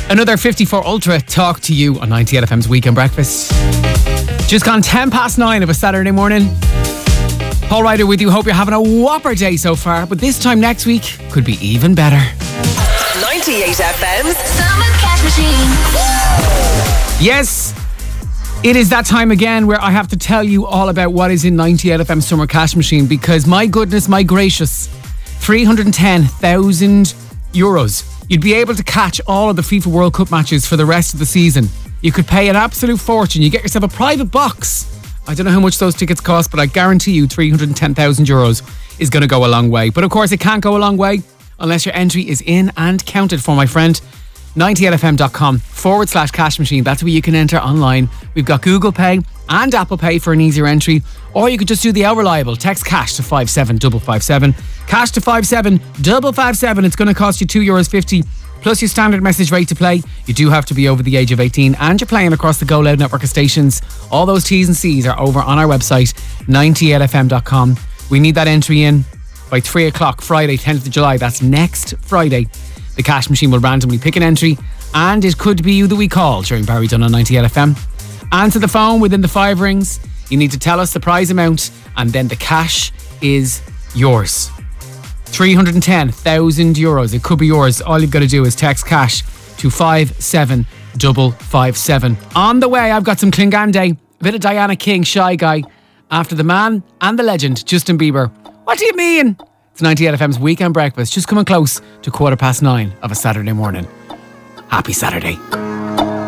Another 54 Ultra talk to you on 98 FM's Weekend Breakfast. Just gone 10 past 9 of a Saturday morning. Paul Ryder with you. Hope you're having a whopper day so far, but this time next week could be even better. 98 FM's Summer Cash Machine. Yes, it is that time again where I have to tell you all about what is in 98 FM Summer Cash Machine, because my goodness, my gracious, 310,000 euros. You'd be able to catch all of the FIFA World Cup matches for the rest of the season. You could pay an absolute fortune. You get yourself a private box. I don't know how much those tickets cost, but I guarantee you 310,000 euros is going to go a long way. But of course, it can't go a long way unless your entry is in and counted for, my friend. 98fm.com/cash machine. That's where you can enter online. We've got Google Pay and Apple Pay for an easier entry. Or you could just do the out-reliable. Text cash to 57557. Cash to 57557. It's going to cost you €2.50 plus your standard message rate to play. You do have to be over the age of 18 and you're playing across the Go Loud network of stations. All those T's and C's are over on our website, 98fm.com. We need that entry in by 3 o'clock Friday, 10th of July. That's next Friday. The cash machine will randomly pick an entry and it could be you that we call during Barry Dunn on 98 FM. Answer the phone within the 5 rings. You need to tell us the prize amount and then the cash is yours. 310,000 euros. It could be yours. All you've got to do is text cash to 57557. On the way, I've got some Klingande, a bit of Diana King, Shy Guy, after the man and the legend, Justin Bieber. What do you mean? It's 98 FM's Weekend Breakfast, just coming close to 9:15 of a Saturday morning. Happy Saturday.